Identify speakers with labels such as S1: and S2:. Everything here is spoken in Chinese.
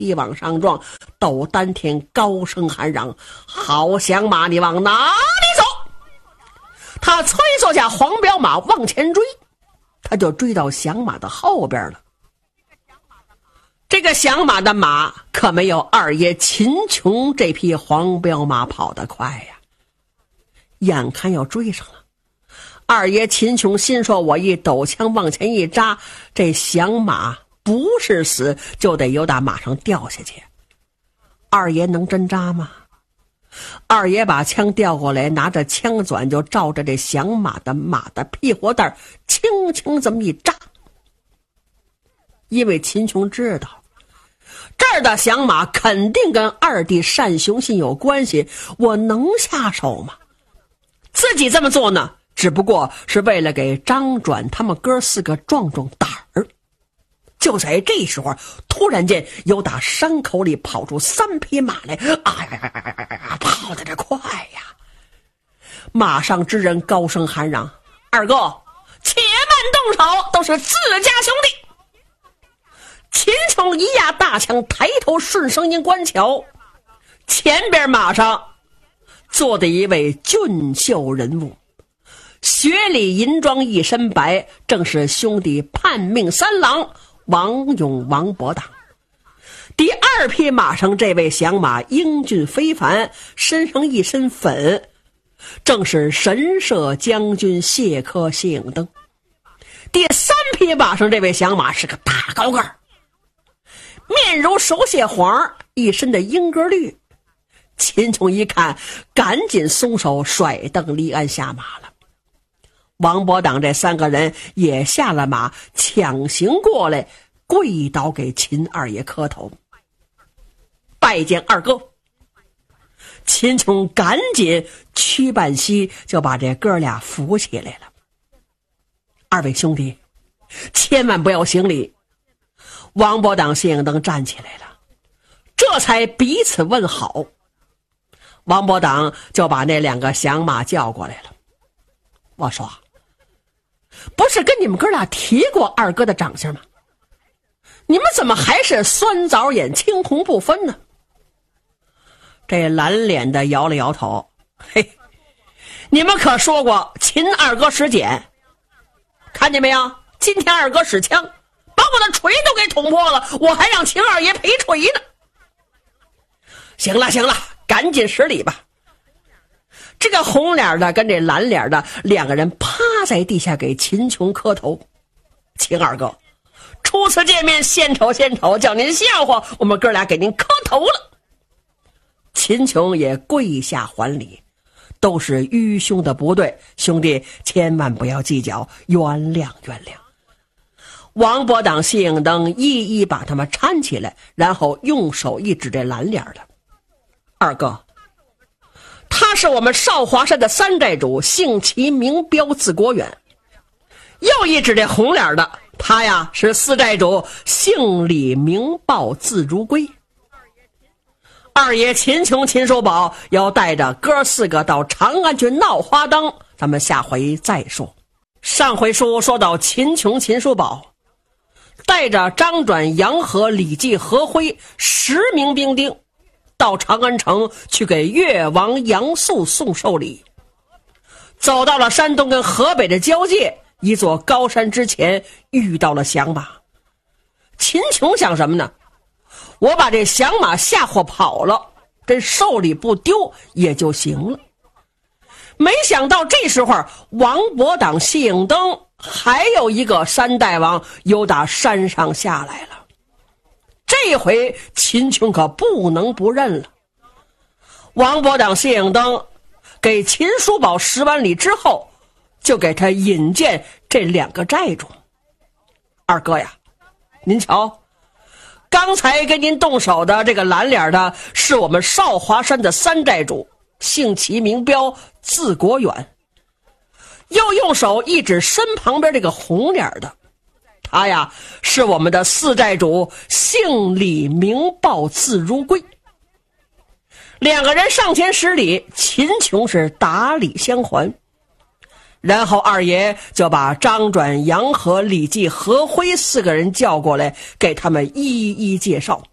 S1: 蹄往上撞，斗丹田高声喊嚷：好响马，你往哪里走？他催促下黄骠马往前追，他就追到响马的后边了。这个响马的马可没有二爷秦琼这匹黄骠马跑得快呀，眼看要追上了。二爷秦琼心说，我一抖枪往前一扎，这响马不是死就得由打马上掉下去。二爷能真扎吗？二爷把枪调过来，拿着枪转就照着这响马的屁股蛋轻轻这么一扎。因为秦琼知道这儿的响马肯定跟二弟单雄信有关系，我能下手吗？自己这么做呢，只不过是为了给张转他们哥四个壮胆儿。就在这时候，突然间由打山口里跑出3匹马来，跑得这快呀！马上之人高声喊嚷：二哥，且慢动手，都是自家兄弟！秦琼一压大枪，抬头顺声音观瞧，前边马上坐的一位俊秀人物，雪里银装一身白，正是兄弟叛命三郎王勇、王伯党。第2匹马上这位响马英俊非凡，身上一身粉，正是神社将军谢科谢影灯。第3匹马上这位响马是个大高个儿，面如熟蟹黄，一身的英格绿。秦琼一看，赶紧松手，甩蹬离鞍下马了。王伯党这3个人也下了马，抢行过来，跪倒给秦二爷磕头，拜见二哥。秦琼赶紧屈半膝，就把这哥俩扶起来了。二位兄弟，千万不要行礼。王伯党、谢影灯站起来了，这才彼此问好。王伯党就把那2个响马叫过来了。我说，不是跟你们哥俩提过二哥的长相吗？你们怎么还是酸枣眼青红不分呢？这蓝脸的摇了摇头，嘿，你们可说过秦二哥使锏，看见没有？今天二哥使枪，把我的锤都给捅破了，我还让秦二爷赔锤呢。行了行了，赶紧施礼吧。这个红脸的跟这蓝脸的2个人趴在地下给秦琼磕头。秦二哥，初次见面，献丑献丑，叫您笑话，我们哥俩给您磕头了。秦琼也跪下还礼，都是愚兄的不对，兄弟千万不要计较，原谅原谅。王伯党、谢影灯一一把他们搀起来，然后用手一指这蓝脸的。二哥，他是我们少华山的3寨主，姓齐名彪，字国远。又一指这红脸的，他呀是4寨主，姓李名豹，字如归。二爷秦琼、秦叔宝要带着哥4个到长安去闹花灯，咱们下回再说。上回书说到秦琼、秦叔宝带着张转、杨和、李继、何辉10名兵丁到长安城去给越王杨素送寿礼。走到了山东跟河北的交界，一座高山之前遇到了响马。秦琼想什么呢？我把这响马吓唬跑了，这寿礼不丢也就行了。没想到这时候王伯党、谢影灯还有一个山大王又打山上下来了。这回秦琼可不能不认了。王伯党、谢影灯给秦叔宝10万里之后，就给他引荐这2个寨主。二哥呀，您瞧，刚才跟您动手的这个蓝脸的是我们少华山的3寨主，姓齐名彪，字国远。又用手一指身旁边这个红脸的，他呀是我们的4寨主，姓李名豹，字如归。2个人上前施礼，秦琼是打礼相还。然后二爷就把张转、杨和、李继、何辉4个人叫过来，给他们一一介绍。